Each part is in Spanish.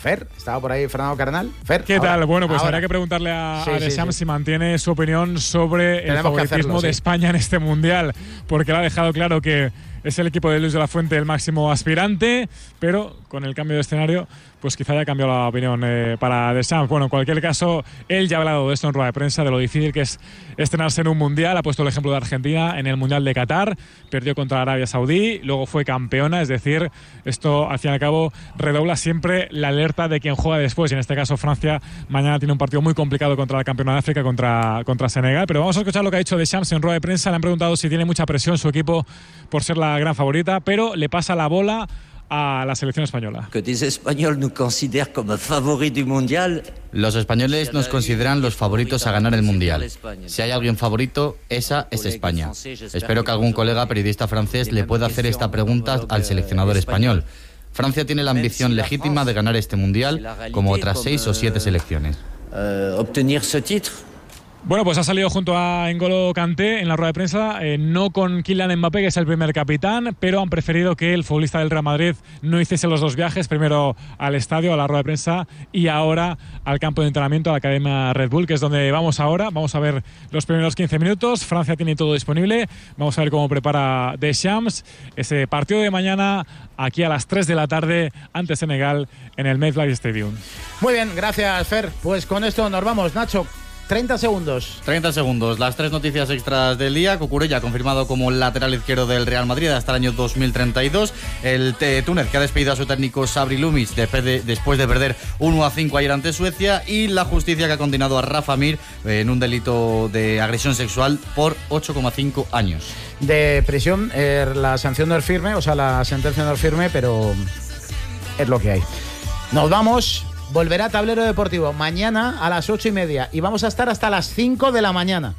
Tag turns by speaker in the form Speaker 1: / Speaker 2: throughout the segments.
Speaker 1: Fer, estaba por ahí Fernando Carnal. Fer,
Speaker 2: ¿Qué
Speaker 1: ahora,
Speaker 2: tal? Bueno, pues
Speaker 1: ahora.
Speaker 2: habría que preguntarle a
Speaker 1: Sí,
Speaker 2: Deschamps
Speaker 1: sí.
Speaker 2: si mantiene su opinión sobre
Speaker 1: Tenemos
Speaker 2: el
Speaker 1: que
Speaker 2: favoritismo
Speaker 1: hacerlo, sí.
Speaker 2: de España en este Mundial, porque él ha dejado claro que es el equipo de Luis de la Fuente el máximo aspirante, pero con el cambio de escenario, pues quizá haya cambiado la opinión para Deschamps. Bueno, en cualquier caso, él ya ha hablado de esto en rueda de prensa, de lo difícil que es estrenarse en un Mundial. Ha puesto el ejemplo de Argentina en el Mundial de Qatar, perdió contra Arabia Saudí, luego fue campeona, es decir, esto al fin y al cabo redobla siempre la alerta de quien juega después, y en este caso Francia mañana tiene un partido muy complicado contra la campeona de África, contra Senegal. Pero vamos a escuchar lo que ha dicho Deschamps en rueda de prensa. Le han preguntado si tiene mucha presión su equipo por ser la gran favorita, pero le pasa la bola a la selección española.
Speaker 3: Que des Espagnols nous considèrent comme favoris du mondial.
Speaker 4: Los españoles nos consideran los favoritos a ganar el Mundial. Si hay alguien favorito, esa es España. Espero que algún colega periodista francés le pueda hacer esta pregunta al seleccionador español. Francia tiene la ambición legítima de ganar este Mundial, como otras 6 o 7 selecciones.
Speaker 3: Obtenir ce titre.
Speaker 2: Bueno, pues ha salido junto a N'Golo Kanté en la rueda de prensa, no con Kylian Mbappé, que es el primer capitán, pero han preferido que el futbolista del Real Madrid no hiciese los dos viajes, primero al estadio, a la rueda de prensa, y ahora al campo de entrenamiento, a la Academia Red Bull, que es donde vamos ahora. Vamos a ver los primeros 15 minutos. Francia tiene todo disponible. Vamos a ver cómo prepara Deschamps ese partido de mañana, aquí a las 3 de la tarde, ante Senegal, en el MetLife Stadium.
Speaker 1: Muy bien, gracias, Fer. Pues con esto nos vamos, Nacho. 30 segundos.
Speaker 4: 30 segundos. Las 3 noticias extras del día. Cucurella confirmado como lateral izquierdo del Real Madrid hasta el año 2032. El Túnez, que ha despedido a su técnico Sabri Lumis después de perder 1-5 ayer ante Suecia. Y la justicia, que ha condenado a Rafa Mir en un delito de agresión sexual por 8,5 años.
Speaker 1: De prisión, la sanción no es firme, o sea, la sentencia no es firme, pero es lo que hay. Nos vamos. Volverá Tablero Deportivo mañana a las 8:30 y vamos a estar hasta las 5 de la mañana.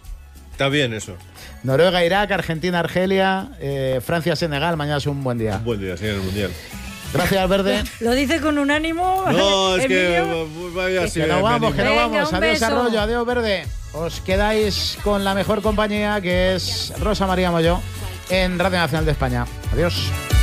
Speaker 5: Está bien eso.
Speaker 1: Noruega, Irak, Argentina, Argelia, Francia, Senegal. Mañana es un buen día.
Speaker 5: Un buen día, señor, el Mundial.
Speaker 1: Gracias, Verde.
Speaker 6: Lo dice con un ánimo.
Speaker 5: No, es que
Speaker 1: Que no vamos, que no
Speaker 6: Venga,
Speaker 1: vamos.
Speaker 6: un
Speaker 1: Adiós,
Speaker 6: beso.
Speaker 1: Arroyo, adiós, Verde. Os quedáis con la mejor compañía, que es Rosa María Molló, en Radio Nacional de España. Adiós.